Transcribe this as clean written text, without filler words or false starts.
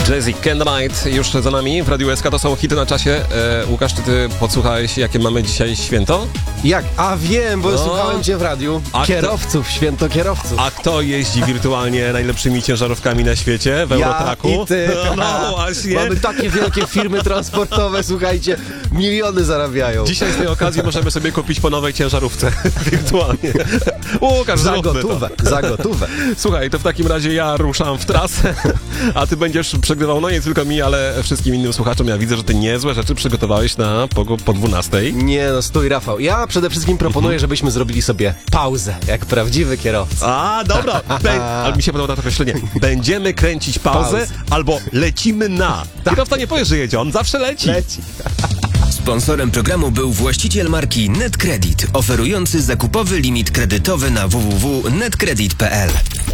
Jazzy Candlelight już za nami w Radiu SK, to są hity na czasie. Łukasz, czy ty podsłuchałeś, jakie mamy dzisiaj święto? Jak? A wiem, bo słuchałem cię w radiu. Kierowców, święto kierowców. A kto jeździ wirtualnie najlepszymi ciężarówkami na świecie w Eurotraku? Ja i ty. No właśnie. Mamy takie wielkie firmy transportowe, słuchajcie, miliony zarabiają. Dzisiaj z tej okazji możemy sobie kupić po nowej ciężarówce wirtualnie. Łukasz, za gotówę, za gotówę. Słuchaj, to w takim razie ja ruszam w trasę, a ty będziesz przegrywał, no nie tylko mi, ale wszystkim innym słuchaczom. Ja widzę, że ty niezłe rzeczy przygotowałeś na po 12. Nie no, stój Rafał. Ja przede wszystkim proponuję, żebyśmy zrobili sobie pauzę, jak prawdziwy kierowca. A, dobra. Ale mi się podoba to określenie. Będziemy kręcić pauzę albo lecimy na. Kierowca nie powie, że jedzie, on zawsze leci. Sponsorem programu był właściciel marki NetCredit, oferujący zakupowy limit kredytowy na www.netcredit.pl.